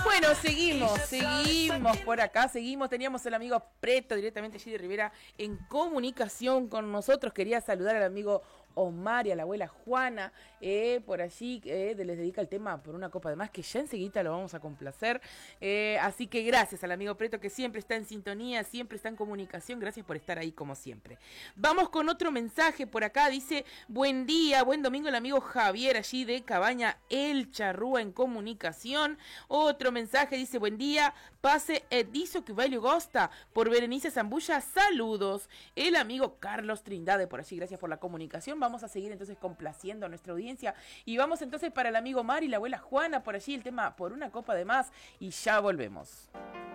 Bueno, seguimos por acá, teníamos al amigo Preto directamente allí de Rivera en comunicación con nosotros. Quería saludar al amigo Omar y a la abuela Juana, por allí, les dedica el tema Por una copa de más, que ya enseguida lo vamos a complacer. Así que gracias al amigo Preto, que siempre está en sintonía, siempre está en comunicación. Gracias por estar ahí como siempre. Vamos con otro mensaje por acá. Dice: buen día, buen domingo, el amigo Javier allí de Cabaña El Charrúa en comunicación. Otro mensaje dice: buen día, pase Ediso que Valio Gosta por Berenice Zambulla, saludos. El amigo Carlos Trindade por allí, gracias por la comunicación. Vamos a seguir entonces complaciendo a nuestra audiencia y vamos entonces para el amigo Mar y la abuela Juana por allí, el tema Por una copa de más, y ya volvemos.